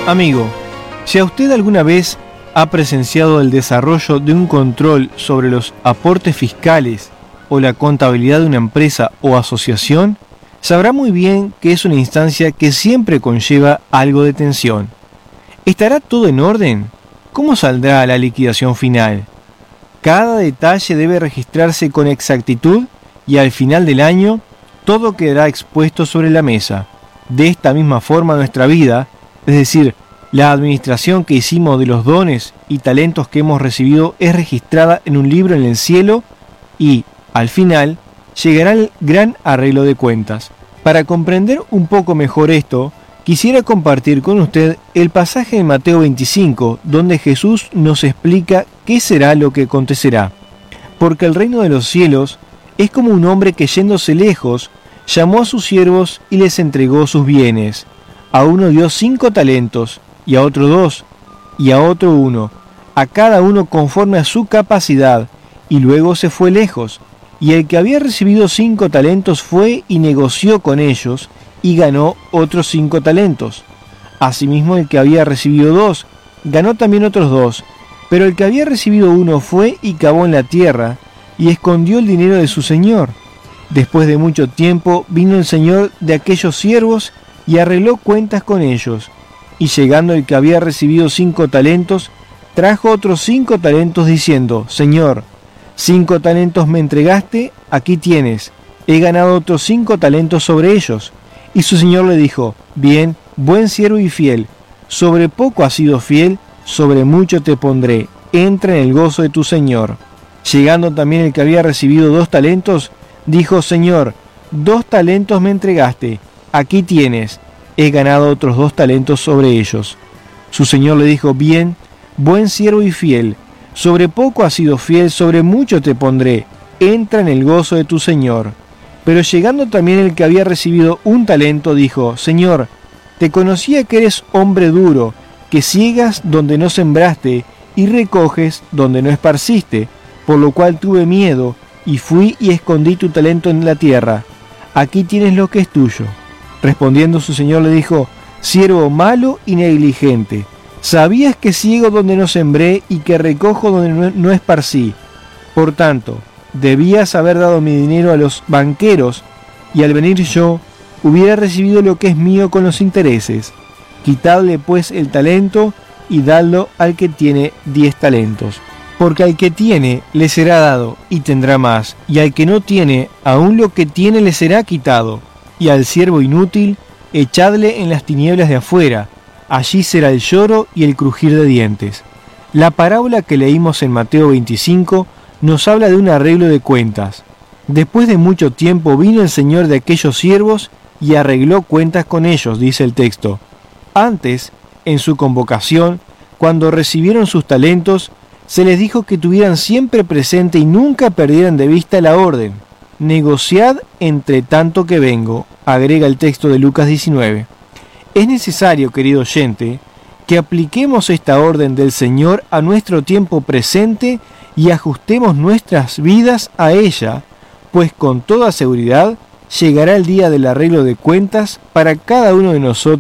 Amigo, si a usted alguna vez ha presenciado el desarrollo de un control sobre los aportes fiscales o la contabilidad de una empresa o asociación, sabrá muy bien que es una instancia que siempre conlleva algo de tensión. ¿Estará todo en orden? ¿Cómo saldrá la liquidación final? Cada detalle debe registrarse con exactitud y al final del año todo quedará expuesto sobre la mesa. De esta misma forma nuestra vida, es decir, la administración que hicimos de los dones y talentos que hemos recibido es registrada en un libro en el cielo y, al final, llegará el gran arreglo de cuentas. Para comprender un poco mejor esto, quisiera compartir con usted el pasaje de Mateo 25, donde Jesús nos explica qué será lo que acontecerá. Porque el reino de los cielos es como un hombre que yéndose lejos, llamó a sus siervos y les entregó sus bienes. A uno dio 5 talentos, y a otro 2, y a otro 1, a cada uno conforme a su capacidad, y luego se fue lejos. Y el que había recibido 5 talentos fue y negoció con ellos, y ganó otros 5 talentos. Asimismo el que había recibido 2, ganó también otros 2, pero el que había recibido 1 fue y cavó en la tierra, y escondió el dinero de su señor. Después de mucho tiempo vino el señor de aquellos siervos, y arregló cuentas con ellos. Y llegando el que había recibido 5 talentos, trajo otros 5 talentos diciendo: Señor, 5 talentos me entregaste, aquí tienes, he ganado otros 5 talentos sobre ellos. Y su señor le dijo: Bien, buen siervo y fiel, sobre poco has sido fiel, sobre mucho te pondré, entra en el gozo de tu señor. Llegando también el que había recibido 2 talentos, dijo: Señor, 2 talentos me entregaste, aquí tienes, he ganado otros 2 talentos sobre ellos. Su señor le dijo: Bien, buen siervo y fiel, sobre poco has sido fiel, sobre mucho te pondré, entra en el gozo de tu señor. Pero llegando también el que había recibido 1 talento, dijo: Señor, te conocía que eres hombre duro, que ciegas donde no sembraste y recoges donde no esparciste, por lo cual tuve miedo y fui y escondí tu talento en la tierra. Aquí tienes lo que es tuyo. Respondiendo su señor le dijo: Siervo malo y negligente, sabías que ciego donde no sembré y que recojo donde no esparcí. Por tanto, debías haber dado mi dinero a los banqueros, y al venir yo hubiera recibido lo que es mío con los intereses. Quitadle pues el talento y dadlo al que tiene 10 talentos. Porque al que tiene le será dado y tendrá más, y al que no tiene, aún lo que tiene le será quitado. Y al siervo inútil, echadle en las tinieblas de afuera, allí será el lloro y el crujir de dientes. La parábola que leímos en Mateo 25 nos habla de un arreglo de cuentas. Después de mucho tiempo vino el señor de aquellos siervos y arregló cuentas con ellos, dice el texto. Antes, en su convocación, cuando recibieron sus talentos, se les dijo que tuvieran siempre presente y nunca perdieran de vista la orden. Negociad entre tanto que vengo, agrega el texto de Lucas 19. Es necesario, querido oyente, que apliquemos esta orden del Señor a nuestro tiempo presente y ajustemos nuestras vidas a ella, pues con toda seguridad llegará el día del arreglo de cuentas para cada uno de nosotros